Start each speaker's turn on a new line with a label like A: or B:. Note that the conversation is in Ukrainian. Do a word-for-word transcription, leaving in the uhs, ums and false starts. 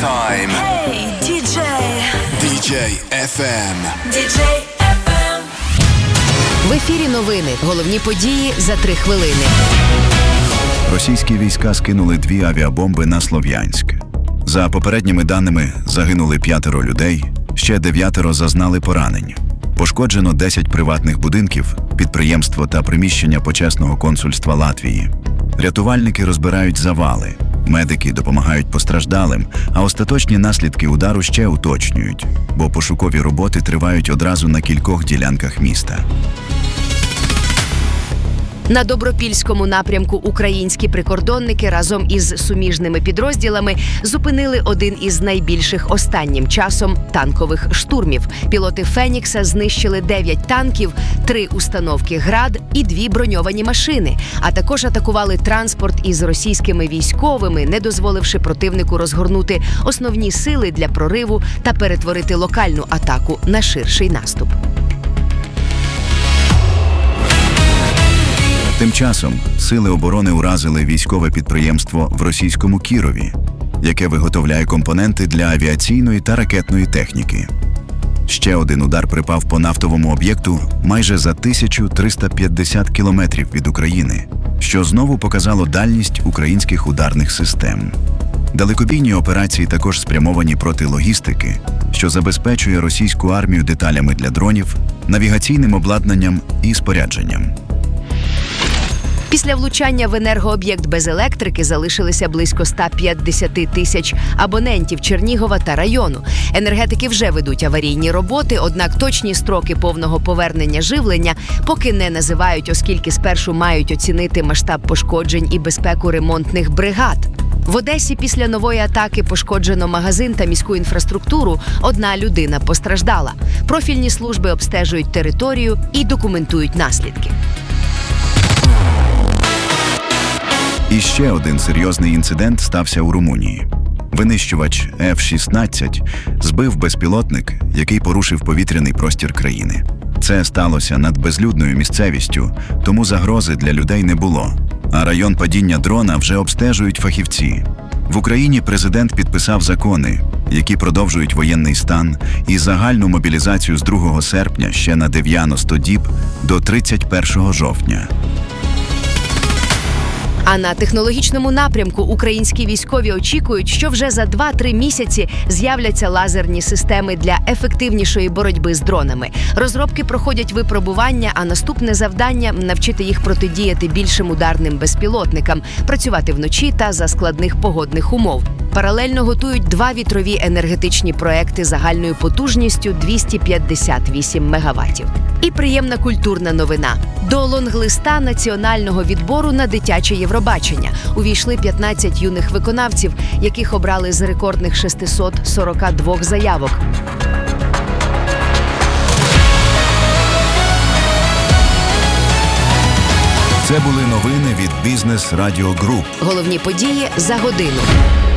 A: time.
B: Hey, ді джей.
A: ді джей еф ем.
B: ді джей еф ем.
C: В ефірі новини. Головні події за три хвилини.
D: Російські війська скинули дві авіабомби на Слов'янськ. За попередніми даними, загинули п'ятеро людей, ще дев'ятеро зазнали поранень. Пошкоджено десять приватних будинків, підприємство та приміщення почесного консульства Латвії. Рятувальники розбирають завали, медики допомагають постраждалим, а остаточні наслідки удару ще уточнюють, бо пошукові роботи тривають одразу на кількох ділянках міста.
C: На Добропільському напрямку українські прикордонники разом із суміжними підрозділами зупинили один із найбільших останнім часом танкових штурмів. Пілоти «Фенікса» знищили дев'ять танків, три установки «Град» і дві броньовані машини, а також атакували транспорт із російськими військовими, не дозволивши противнику розгорнути основні сили для прориву та перетворити локальну атаку на ширший наступ.
D: Тим часом сили оборони уразили військове підприємство в російському Кірові, яке виготовляє компоненти для авіаційної та ракетної техніки. Ще один удар припав по нафтовому об'єкту майже за тисячу триста п'ятдесят кілометрів від України, що знову показало дальність українських ударних систем. Далекобійні операції також спрямовані проти логістики, що забезпечує російську армію деталями для дронів, навігаційним обладнанням і спорядженням.
C: Після влучання в енергооб'єкт без електрики залишилися близько ста п'ятдесят тисяч абонентів Чернігова та району. Енергетики вже ведуть аварійні роботи, однак точні строки повного повернення живлення поки не називають, оскільки спершу мають оцінити масштаб пошкоджень і безпеку ремонтних бригад. В Одесі після нової атаки пошкоджено магазин та міську інфраструктуру. Одна людина постраждала. Профільні служби обстежують територію і документують наслідки.
D: І ще один серйозний інцидент стався у Румунії. Винищувач еф шістнадцять збив безпілотник, який порушив повітряний простір країни. Це сталося над безлюдною місцевістю, тому загрози для людей не було. А район падіння дрона вже обстежують фахівці. В Україні президент підписав закони, які продовжують воєнний стан і загальну мобілізацію з другого серпня ще на дев'яносто діб до тридцять першого жовтня.
C: А на технологічному напрямку українські військові очікують, що вже за два-три місяці з'являться лазерні системи для ефективнішої боротьби з дронами. Розробки проходять випробування, а наступне завдання – навчити їх протидіяти більшим ударним безпілотникам, працювати вночі та за складних погодних умов. Паралельно готують два вітрові енергетичні проекти загальною потужністю двісті п'ятдесят вісім мегаваттів. І приємна культурна новина. До лонглиста національного відбору на дитяче Євробачення увійшли п'ятнадцять юних виконавців, яких обрали з рекордних шестисот сорока двох заявок.
D: Це були новини від Бізнес Радіо Груп.
C: Головні події за годину.